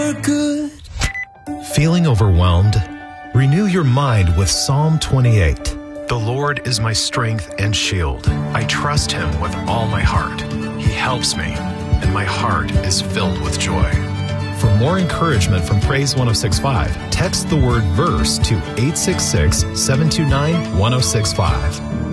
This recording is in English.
are good. Feeling overwhelmed? Renew your mind with Psalm 28. The Lord is my strength and shield. I trust him with all my heart. He helps me, and my heart is filled with joy. For more encouragement from Praise 106.5, text the word verse to 866-729-1065.